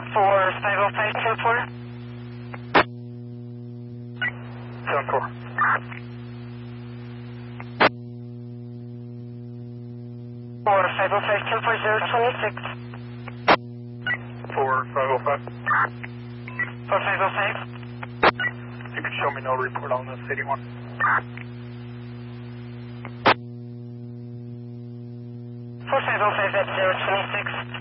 450524. 74. 450524 026. 4505. 4505. You can show me no report on this 81. 4505 at 026.